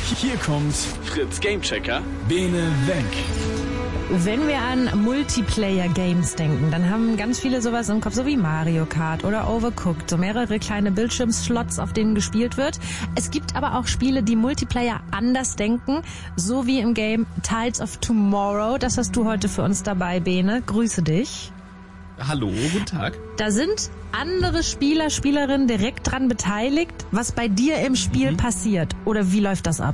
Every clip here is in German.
Hier kommt Fritz Gamechecker. Bene weg. Wenn wir an Multiplayer-Games denken, dann haben ganz viele sowas im Kopf, so wie Mario Kart oder Overcooked, so mehrere kleine Bildschirmslots, auf denen gespielt wird. Es gibt aber auch Spiele, die Multiplayer anders denken, so wie im Game Tides of Tomorrow. Das hast du heute für uns dabei, Bene. Grüße dich. Hallo, guten Tag. Da sind andere Spieler, Spielerinnen direkt dran beteiligt, was bei dir im Spiel passiert. Oder wie läuft das ab?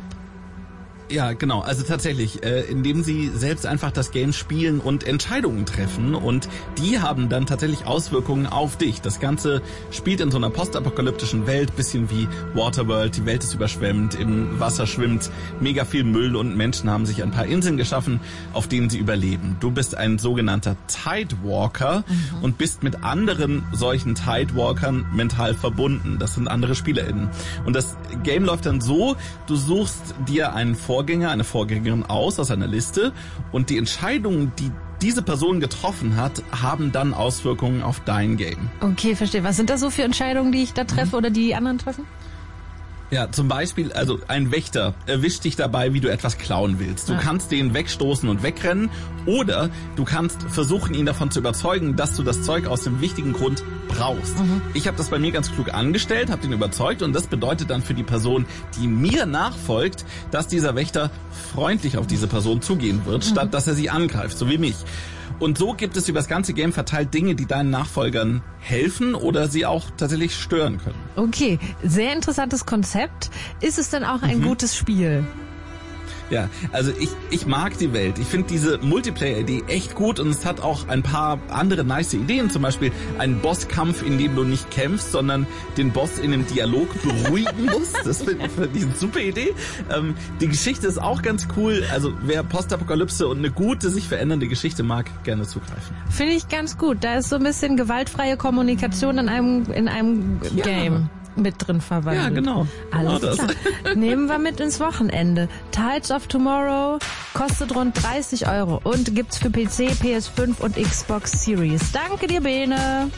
Ja, genau. Also tatsächlich, indem sie selbst einfach das Game spielen und Entscheidungen treffen und die haben dann tatsächlich Auswirkungen auf dich. Das Ganze spielt in so einer postapokalyptischen Welt, bisschen wie Waterworld. Die Welt ist überschwemmt, im Wasser schwimmt mega viel Müll und Menschen haben sich ein paar Inseln geschaffen, auf denen sie überleben. Du bist ein sogenannter Tidewalker und bist mit anderen solchen Tidewalkern mental verbunden. Das sind andere SpielerInnen. Und das Game läuft dann so, du suchst dir einen Vorgänger, eine Vorgängerin aus einer Liste und die Entscheidungen, die diese Person getroffen hat, haben dann Auswirkungen auf dein Game. Okay, verstehe. Was sind das so für Entscheidungen, die ich da treffe oder die anderen treffen? Ja, zum Beispiel, also ein Wächter erwischt dich dabei, wie du etwas klauen willst. Du kannst den wegstoßen und wegrennen oder du kannst versuchen, ihn davon zu überzeugen, dass du das Zeug aus dem wichtigen Grund brauchst. Ich habe das bei mir ganz klug angestellt, habe den überzeugt und das bedeutet dann für die Person, die mir nachfolgt, dass dieser Wächter freundlich auf diese Person zugehen wird, statt dass er sie angreift, so wie mich. Und so gibt es über das ganze Game verteilt Dinge, die deinen Nachfolgern helfen oder sie auch tatsächlich stören können. Okay, sehr interessantes Konzept. Ist es denn auch ein gutes Spiel? Ja, also ich mag die Welt. Ich finde diese Multiplayer-Idee echt gut und es hat auch ein paar andere nice Ideen. Zum Beispiel einen Bosskampf, in dem du nicht kämpfst, sondern den Boss in einem Dialog beruhigen musst. Das finde ich eine super Idee. Die Geschichte ist auch ganz cool. Also wer Postapokalypse und eine gute, sich verändernde Geschichte mag, gerne zugreifen. Finde ich ganz gut. Da ist so ein bisschen gewaltfreie Kommunikation in einem Game mit drin verwandelt. Ja, genau. Alles klar. Nehmen wir mit ins Wochenende. Tides of Tomorrow kostet rund 30 € und gibt's für PC, PS5 und Xbox Series. Danke dir, Bene.